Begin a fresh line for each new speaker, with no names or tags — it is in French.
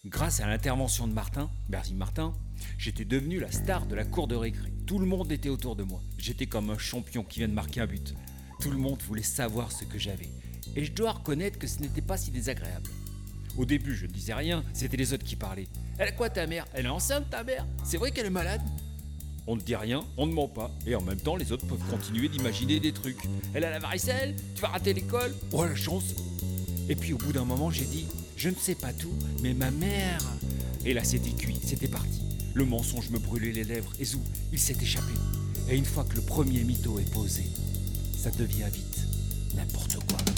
Grâce à l'intervention de Martin, merci Martin, j'étais devenu la star de la cour de récré. Tout le monde était autour de moi. J'étais comme un champion qui vient de marquer un but. Tout le monde voulait savoir ce que j'avais. Et je dois reconnaître que ce n'était pas si désagréable. Au début, je ne disais rien, c'était les autres qui parlaient. Elle a quoi ta mère? Elle est enceinte ta mère? C'est vrai qu'elle est malade? On ne dit rien, on ne ment pas, et en même temps les autres peuvent continuer d'imaginer des trucs. Elle a la varicelle? Tu vas rater l'école? Oh la chance! Et puis au bout d'un moment j'ai dit, je ne sais pas tout, mais ma mère... Et là c'était cuit, c'était parti. Le mensonge me brûlait les lèvres, et zou, il s'est échappé. Et une fois que le premier mytho est posé, ça devient vite n'importe quoi.